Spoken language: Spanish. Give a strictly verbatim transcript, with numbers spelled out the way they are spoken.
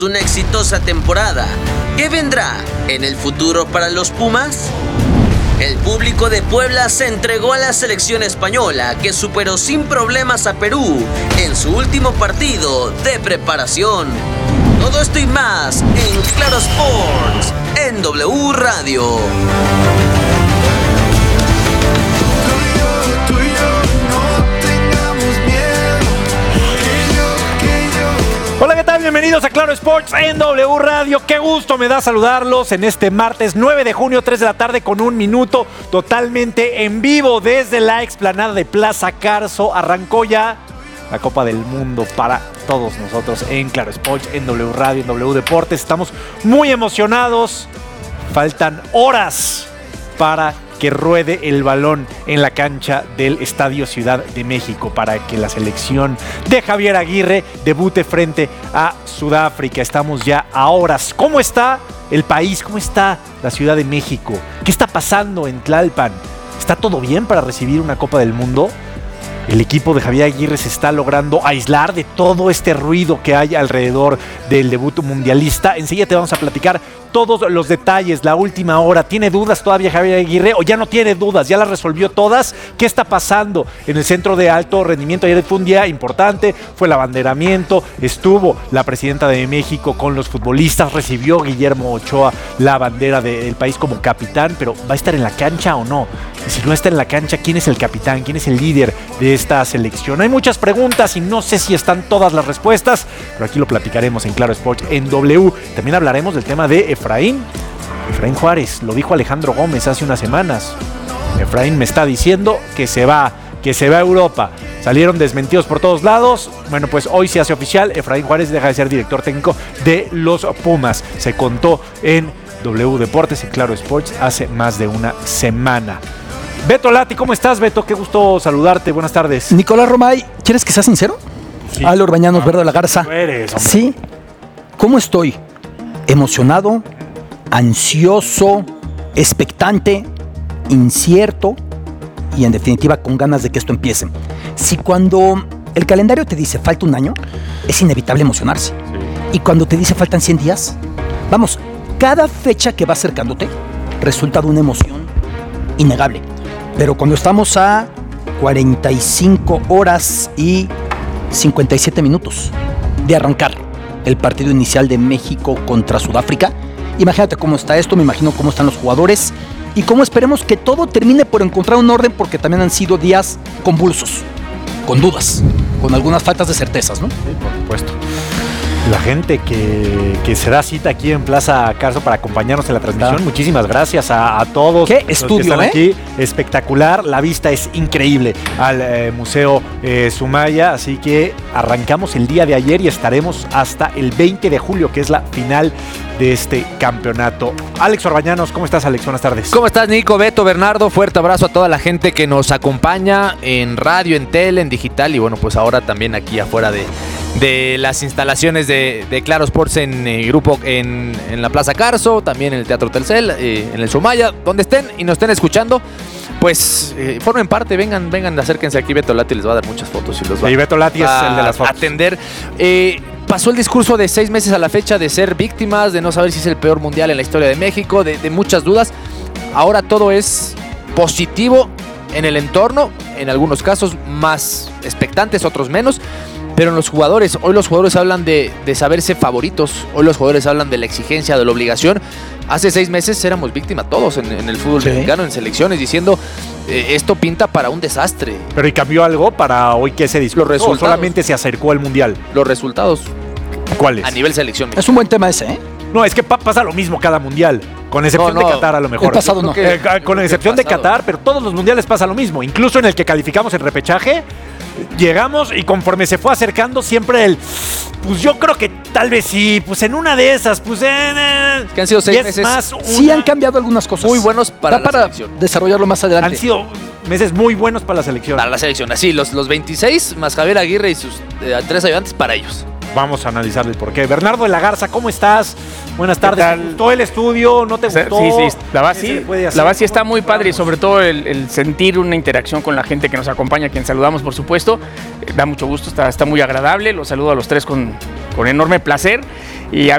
una exitosa temporada. ¿Qué vendrá en el futuro para los Pumas? El público de Puebla se entregó a la selección española, que superó sin problemas a Perú en su último partido de preparación. Todo esto y más en Claro Sports, en W Radio. Hola, ¿qué tal? Bienvenidos a Claro Sports en W Radio. Qué gusto me da saludarlos en este martes nueve de junio, tres de la tarde con un minuto, totalmente en vivo desde la explanada de Plaza Carso. Arrancó ya la Copa del Mundo para todos nosotros en Claro Sports, en W Radio, en W Deportes. Estamos muy emocionados. Faltan horas para que ruede el balón en la cancha del Estadio Ciudad de México para que la selección de Javier Aguirre debute frente a Sudáfrica. Estamos ya a horas. ¿Cómo está el país? ¿Cómo está la Ciudad de México? ¿Qué está pasando en Tlalpan? ¿Está todo bien para recibir una Copa del Mundo? El equipo de Javier Aguirre se está logrando aislar de todo este ruido que hay alrededor del debut mundialista. Enseguida te vamos a platicar todos los detalles, la última hora. ¿Tiene dudas todavía Javier Aguirre o ya no tiene dudas? ¿Ya las resolvió todas? ¿Qué está pasando en el centro de alto rendimiento? Ayer fue un día importante, fue el abanderamiento, estuvo la presidenta de México con los futbolistas, recibió Guillermo Ochoa la bandera del país como capitán, pero ¿va a estar en la cancha o no? Y si no está en la cancha, ¿quién es el capitán? ¿Quién es el líder de esta selección? Hay muchas preguntas y no sé si están todas las respuestas, pero aquí lo platicaremos en Claro Sports en W. También hablaremos del tema de Efraín. Efraín Juárez, lo dijo Alejandro Gómez hace unas semanas. Efraín me está diciendo que se va, que se va a Europa. Salieron desmentidos por todos lados. Bueno, pues hoy se hace oficial. Efraín Juárez deja de ser director técnico de los Pumas. Se contó en W Deportes, en Claro Sports, hace más de una semana. Beto Lati, ¿cómo estás, Beto? Qué gusto saludarte. Buenas tardes. Nicolás Romay, ¿quieres que sea sincero? Sí. Ale Orbañanos, Ah, Verde de la Garza. tú eres, hombre. Sí. ¿Cómo estoy? Emocionado, ansioso, expectante, incierto y en definitiva con ganas de que esto empiece. Si cuando el calendario te dice falta un año, es inevitable emocionarse. Sí. Y cuando te dice faltan cien días, vamos, cada fecha que va acercándote resulta de una emoción innegable. Pero cuando estamos a cuarenta y cinco horas y cincuenta y siete minutos de arrancar el partido inicial de México contra Sudáfrica, imagínate cómo está esto, me imagino cómo están los jugadores y cómo esperemos que todo termine por encontrar un orden, porque también han sido días convulsos, con dudas, con algunas faltas de certezas, ¿no? Sí, por supuesto. La gente que, que se da cita aquí en Plaza Carso para acompañarnos en la transmisión, ah. muchísimas gracias a, a todos. ¿Qué estudio, que están eh? aquí? Espectacular, la vista es increíble al eh, Museo eh, Sumaya, así que arrancamos el día de ayer y estaremos hasta el veinte de julio, que es la final de este campeonato. Alex Orbañanos, ¿cómo estás, Alex? Buenas tardes. ¿Cómo estás, Nico, Beto, Bernardo? Fuerte abrazo a toda la gente que nos acompaña en radio, en tele, en digital y bueno, pues ahora también aquí afuera de, de las instalaciones de, de Claro Sports en eh, grupo en, en la Plaza Carso, también en el Teatro Telcel, eh, en el Sumaya, donde estén y nos estén escuchando. Pues eh, formen parte, vengan, vengan, acérquense aquí. Beto Lati les va a dar muchas fotos y los va sí, Beto Lati es el de las fotos. a atender. Eh, pasó el discurso de seis meses a la fecha de ser víctimas, de no saber si es el peor mundial en la historia de México, de, de muchas dudas. Ahora todo es positivo en el entorno, en algunos casos más expectantes, otros menos. Pero en los jugadores, hoy los jugadores hablan de, de saberse favoritos, hoy los jugadores hablan de la exigencia, de la obligación. Hace seis meses éramos víctimas todos en, en el fútbol sí. mexicano, en selecciones, diciendo eh, esto pinta para un desastre. Pero ¿y cambió algo para hoy que se discutió? Los resultados. ¿O solamente se acercó al mundial? Los resultados. ¿Cuáles? A nivel selección. Es un buen tema ese, ¿eh? No, es que pa- pasa lo mismo cada mundial, con excepción no, no, de Qatar a lo mejor. El pasado no. Eh, con excepción de Qatar, pero todos los mundiales pasa lo mismo. Incluso en el que calificamos en repechaje, llegamos y conforme se fue acercando siempre el, pues yo creo que tal vez sí, pues en una de esas, pues en... Eh, que han sido seis meses. Más una, sí han cambiado algunas cosas. Muy buenos para da la para selección. Desarrollarlo más adelante. Han sido meses muy buenos para la selección. Para la selección, así, los, los veintiséis más Javier Aguirre y sus eh, tres ayudantes para ellos. vamos a analizar el porqué. Bernardo de la Garza, ¿cómo estás? Buenas ¿Qué tardes. tal? ¿Te gustó el estudio? ¿No te gustó? Sí, sí, la verdad ¿Qué se sí, le puede hacer? la verdad sí está muy ¿Cómo padre y estamos? sobre todo el, el sentir una interacción con la gente que nos acompaña, a quien saludamos por supuesto, eh, da mucho gusto, está, está muy agradable, los saludo a los tres con, con enorme placer y a